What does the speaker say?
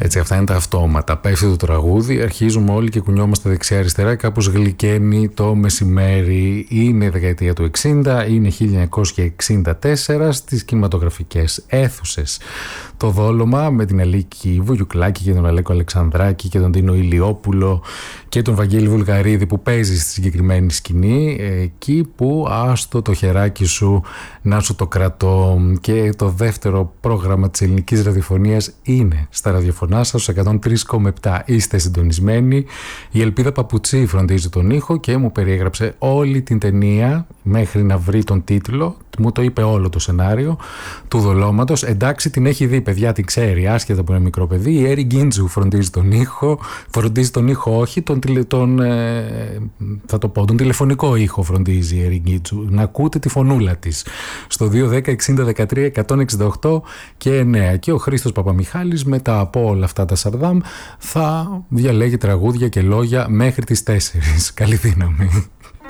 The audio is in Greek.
Έτσι, αυτά είναι τα αυτόματα. Πέφτει το τραγούδι, αρχίζουμε όλοι και κουνιόμαστε δεξιά-αριστερά. Κάπως γλυκαίνει το μεσημέρι. Είναι η δεκαετία του 60, είναι 1964 στις κινηματογραφικές αίθουσες. Το δόλωμα με την Αλίκη Βουγιουκλάκη και τον Αλέκο Αλεξανδράκη και τον Τίνο Ηλιόπουλο και τον Βαγγέλη Βουλγαρίδη που παίζει στη συγκεκριμένη σκηνή, εκεί που άστο το χεράκι σου να σου το κρατώ. Και το δεύτερο πρόγραμμα της ελληνικής ραδιοφωνίας είναι στα ραδιοφωνά σας, στους 103,7. Είστε συντονισμένοι. Η Ελπίδα Παπουτσί φροντίζει τον ήχο και μου περιέγραψε όλη την ταινία μέχρι να βρει τον τίτλο. Μου το είπε όλο το σενάριο του δολώματος. Εντάξει, την έχει δει, παιδιά, την ξέρει, άσχετα που είναι μικρό παιδί. Η Έρη Γκίντζου φροντίζει τον ήχο. Φροντίζει τον ήχο, όχι τον τηλεφωνικό ήχο φροντίζει η Έρη Γκίντζου. Να ακούτε τη φωνούλα της. Στο 210-60-13-168 και 9. Και ο Χρήστος Παπαμιχάλης, μετά από όλα αυτά τα σαρδάμ, θα διαλέγει τραγούδια και λόγια μέχρι τις 4. Καλή δύναμη.